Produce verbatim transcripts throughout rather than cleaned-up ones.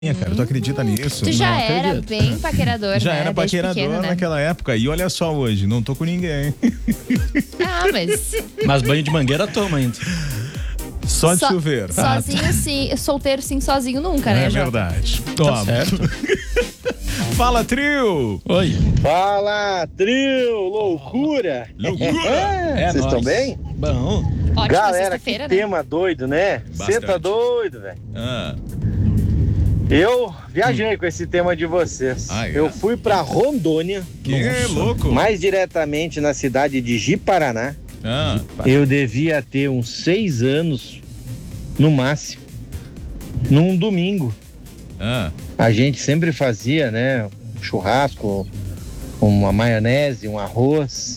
Cara, tu acredita nisso? Tu já Não era acredito. bem paquerador, Já né? era Desde paquerador pequeno, né? naquela época. E olha só hoje, não tô com ninguém. Ah, mas... Mas banho de mangueira toma ainda. Só de So- chuveiro. Sozinho sim, solteiro sim, sozinho nunca, né, É Jota? verdade. Tá Toma. certo. Fala, trio! Oi. Fala, trio! Loucura! Loucura! É Vocês estão nóis. bem? Bom. Ótima Galera, que sexta-feira, né? tema doido, né? Você tá Bastante. doido, velho. Ah, Eu viajei com esse tema de vocês. Ah, é? Eu fui pra Rondônia, que louco! mais diretamente na cidade de Ji-Paraná. Ah, Eu devia ter uns seis anos, no máximo. Num domingo. ah, A gente sempre fazia, né? Um churrasco, uma maionese, um arroz.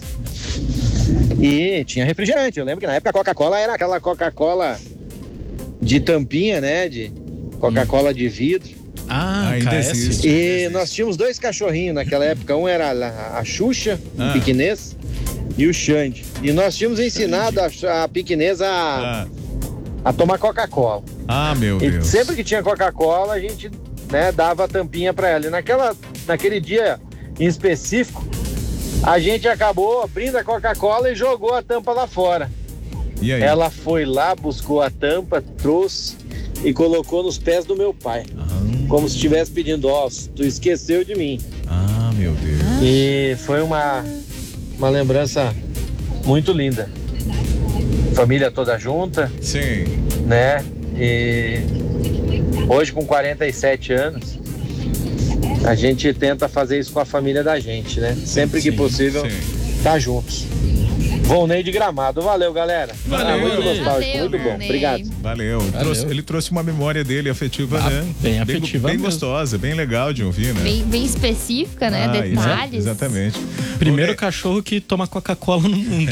E tinha refrigerante. Eu lembro que na época a Coca-Cola era aquela Coca-Cola de tampinha, né? De Coca-Cola de vidro. Ah, Ainda K S. existe. E nós tínhamos dois cachorrinhos naquela época. Um era a, a Xuxa, Ah. o piquinês, e o Xande. E nós tínhamos ensinado a, a piquinês a, ah. a tomar Coca-Cola. Ah, meu E Deus. sempre que tinha Coca-Cola, a gente, né, dava a tampinha pra ela. E naquela, naquele dia em específico, a gente acabou abrindo a Coca-Cola e jogou a tampa lá fora. E aí? Ela foi lá, buscou a tampa, trouxe e colocou nos pés do meu pai. Como se estivesse pedindo, ó, tu esqueceu de mim. Ah, meu Deus. E foi uma, uma lembrança muito linda. Família toda junta, Sim. né? E hoje com quarenta e sete anos, a gente tenta fazer isso com a família da gente, né? Sempre que Sim, possível, sim. tá juntos. Volney de Gramado. Valeu, galera. Valeu. Ah, muito nostálgico, Valeu, muito bom. Volney. Obrigado. Valeu. Trouxe- ele trouxe uma memória dele afetiva, Ah, né? bem afetiva Bem, mesmo. gostosa, bem legal de ouvir, né? Bem, bem específica, né? Ah, exa- Detalhes. Exatamente. Primeiro O- cachorro que toma Coca-Cola no mundo.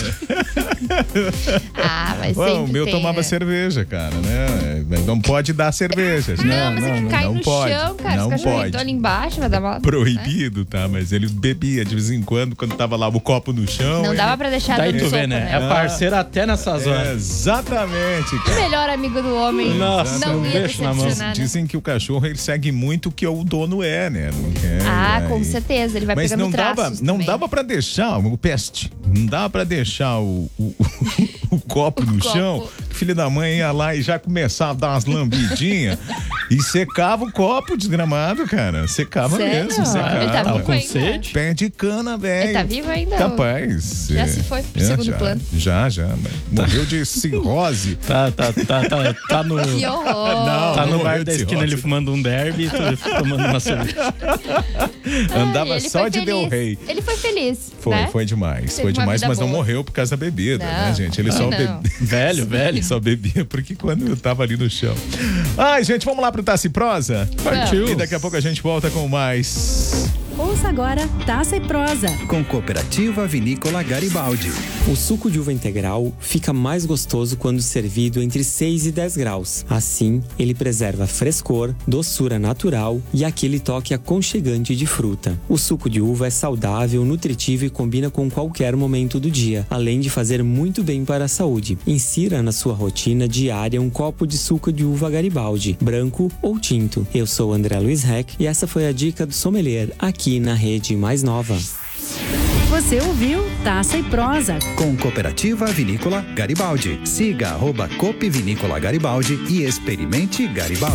Ah, mas Ué, sempre o meu tem, tomava né? cerveja, cara, né? Não pode dar cerveja. Não, né? mas é que cai não no pode, chão, cara. não Os cachorros pode. estão ali embaixo, vai dar uma... Proibido, tá? Mas ele bebia de vez em quando, quando tava lá o copo no chão. Não ele- dava pra deixar Daí dando tu sopa, vê, né? É né? parceiro até nessas É, horas. exatamente, O cara. melhor amigo do homem Nossa, não um ia beijo na mão. decepcionar, né? Dizem que o cachorro ele segue muito o que o dono é, né? Não quer, Ah, aí- com certeza. Ele vai Mas pegando não dava, traços não também. dava para deixar o peste, não dava para deixar o, o, o copo no O chão. copo. O filho da mãe ia lá e já começava a dar umas lambidinhas e secava o copo desgramado, cara. Secava Sério? mesmo, secava. Ele tá Tava vivo com ainda? sede? Pé de cana, velho. Ele tá vivo ainda? Capaz. Já é. se foi pro É, segundo já, plano. Já, já. mas Morreu de cirrose. Tá, tá, tá, tá, tá no. Que horror! Não. Tá no morreu bar de da esquina cirrose. ele fumando um derby e tu tomando uma cerveja. Andava Ai, ele só foi de feliz. Del Rey. Ele foi feliz, Foi, né? foi demais. Teve foi uma demais, vida mas não boa. morreu por causa da bebida, Não. né, gente? Ele Ah, só não. bebia. Velho, velho. Ele só bebia porque quando eu tava ali no chão. Ai, gente, vamos lá pro Taça e Prosa? Partiu. E daqui a pouco a gente volta com mais. Ouça agora Taça e Prosa. Com Cooperativa Vinícola Garibaldi. O suco de uva integral fica mais gostoso quando servido entre seis e dez graus. Assim, ele preserva frescor, doçura natural e aquele toque aconchegante de fruta. O suco de uva é saudável, nutritivo e combina com qualquer momento do dia, além de fazer muito bem para a saúde. Insira na sua rotina diária um copo de suco de uva Garibaldi, branco ou tinto. Eu sou André Luiz Reck e essa foi a dica do sommelier aqui na Rede Mais Nova. Você ouviu Taça e Prosa. Com Cooperativa Vinícola Garibaldi. Siga arroba Coop Vinícola Garibaldi e experimente Garibaldi.